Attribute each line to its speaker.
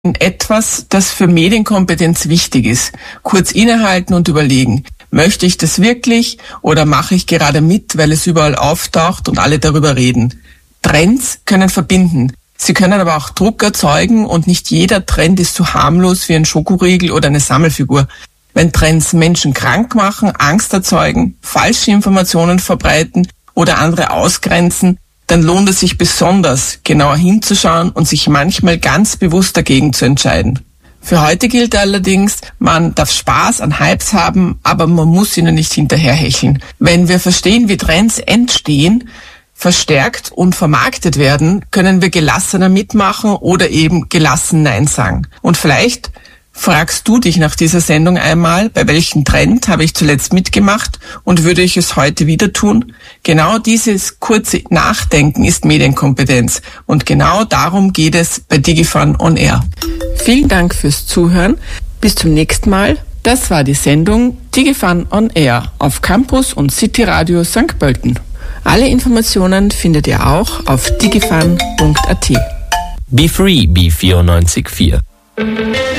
Speaker 1: etwas, das für Medienkompetenz wichtig ist. Kurz innehalten und überlegen, möchte ich das wirklich oder mache ich gerade mit, weil es überall auftaucht und alle darüber reden? Trends können verbinden. Sie können aber auch Druck erzeugen und nicht jeder Trend ist so harmlos wie ein Schokoriegel oder eine Sammelfigur. Wenn Trends Menschen krank machen, Angst erzeugen, falsche Informationen verbreiten oder andere ausgrenzen, dann lohnt es sich besonders, genauer hinzuschauen und sich manchmal ganz bewusst dagegen zu entscheiden. Für heute gilt allerdings, man darf Spaß an Hypes haben, aber man muss ihnen nicht hinterherhecheln. Wenn wir verstehen, wie Trends entstehen, verstärkt und vermarktet werden, können wir gelassener mitmachen oder eben gelassen Nein sagen. Und vielleicht fragst du dich nach dieser Sendung einmal, bei welchem Trend habe ich zuletzt mitgemacht und würde ich es heute wieder tun? Genau dieses kurze Nachdenken ist Medienkompetenz und genau darum geht es bei DigiFun on Air. Vielen Dank fürs Zuhören. Bis zum nächsten Mal. Das war die Sendung DigiFun on Air auf Campus und City Radio St. Pölten. Alle Informationen findet ihr auch auf digifun.at.
Speaker 2: Be Free, B94.4.